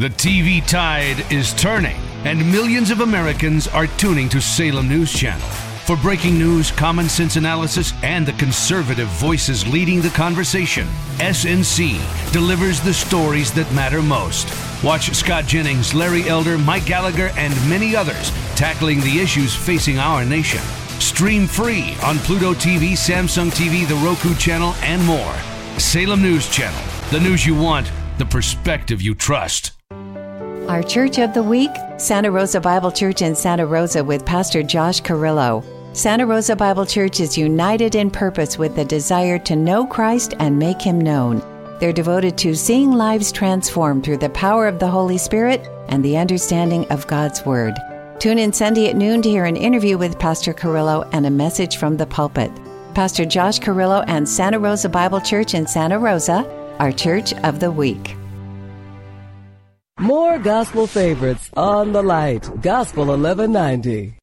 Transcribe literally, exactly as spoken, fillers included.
The T V tide is turning, and millions of Americans are tuning to Salem News Channel. For breaking news, common sense analysis, and the conservative voices leading the conversation, S N C delivers the stories that matter most. Watch Scott Jennings, Larry Elder, Mike Gallagher, and many others tackling the issues facing our nation. Stream free on Pluto T V, Samsung T V, the Roku channel, and more. Salem News Channel. The news you want, the perspective you trust. Our Church of the Week, Santa Rosa Bible Church in Santa Rosa with Pastor Josh Carrillo. Santa Rosa Bible Church is united in purpose with the desire to know Christ and make Him known. They're devoted to seeing lives transformed through the power of the Holy Spirit and the understanding of God's Word. Tune in Sunday at noon to hear an interview with Pastor Carrillo and a message from the pulpit. Pastor Josh Carrillo and Santa Rosa Bible Church in Santa Rosa, our Church of the Week. More gospel favorites on the light. Gospel eleven ninety.